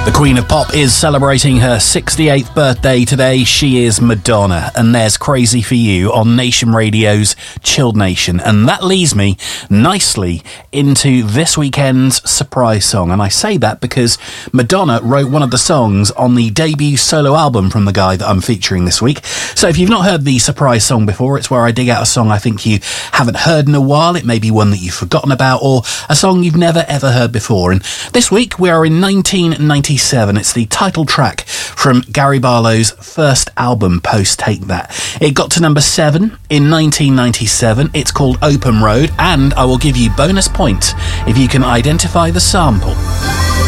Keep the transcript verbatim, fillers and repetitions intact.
Queen of Pop is celebrating her sixty-eighth birthday today. She is Madonna, and there's Crazy for You on Nation Radio's Chilled Nation. And that leads me nicely into this weekend's surprise song. And I say that because Madonna wrote one of the songs on the debut solo album from the guy that I'm featuring this week. So if you've not heard the surprise song before, it's where I dig out a song I think you haven't heard in a while. It may be one that you've forgotten about, or a song you've never ever heard before. And this week we are in nineteen ninety-seven. It's the title track from Gary Barlow's first album, Post Take That. It got to number seven in nineteen ninety-seven. It's called Open Road, and I will give you bonus points if you can identify the sample.